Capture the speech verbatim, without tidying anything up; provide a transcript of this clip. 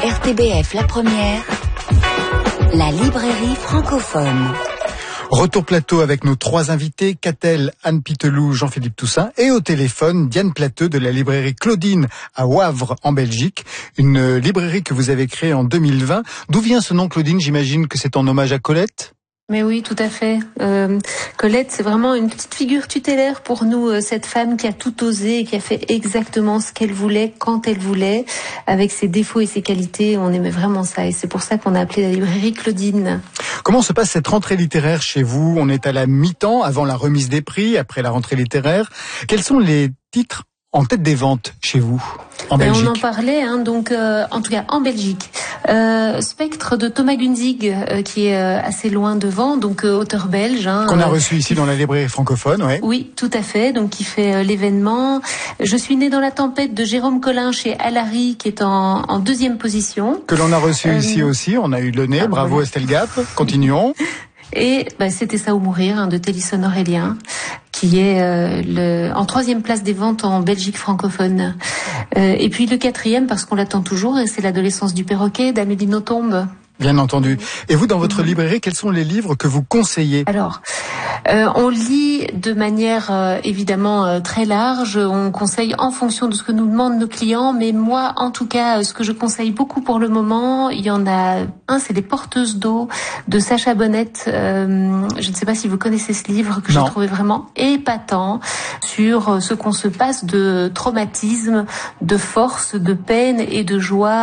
R T B F La Première, la librairie francophone. Retour plateau avec nos trois invités, Catel, Anne Pitelou, Jean-Philippe Toussaint, et au téléphone, Diane Plateux de la librairie Claudine à Wavre en Belgique, une librairie que vous avez créée en deux mille vingt. D'où vient ce nom Claudine? J'imagine que c'est en hommage à Colette? Mais oui, tout à fait. Euh, Colette, c'est vraiment une petite figure tutélaire pour nous, euh, cette femme qui a tout osé et qui a fait exactement ce qu'elle voulait, quand elle voulait, avec ses défauts et ses qualités. On aimait vraiment ça et c'est pour ça qu'on a appelé la librairie Claudine. Comment se passe cette rentrée littéraire chez vous? On est à la mi-temps, avant la remise des prix, après la rentrée littéraire. Quels sont les titres en tête des ventes chez vous, en Ben, Belgique? on en parlait, hein, donc euh, en tout cas en Belgique. Euh, Spectre de Thomas Gunzig, euh, qui est euh, assez loin devant, donc euh, auteur belge. Hein, Qu'on a euh, reçu ici dans la librairie francophone, ouais. Oui, tout à fait, donc qui fait euh, l'événement. Je suis née dans la tempête de Jérôme Collin chez Alary, qui est en, en deuxième position. Que l'on a reçu Euh, ici aussi, on a eu le nez, ah, bravo voilà. Estelle Gap, continuons. Et bah, c'était ça ou mourir, hein, de Télisson Aurélien, qui est euh, le, en troisième place des ventes en Belgique francophone. Euh, et puis le quatrième, parce qu'on l'attend toujours, et c'est L'adolescence du perroquet d'Amélie Nothomb. Bien entendu. Et vous, dans votre librairie, quels sont les livres que vous conseillez? Alors, euh, on lit de manière euh, évidemment euh, très large. On conseille en fonction de ce que nous demandent nos clients. Mais moi, en tout cas, euh, ce que je conseille beaucoup pour le moment, il y en a un, c'est Les Porteuses d'eau de Sacha Bonnette. Euh, je ne sais pas si vous connaissez ce livre que j'ai trouvé vraiment épatant sur ce qu'on se passe de traumatisme, de force, de peine et de joie.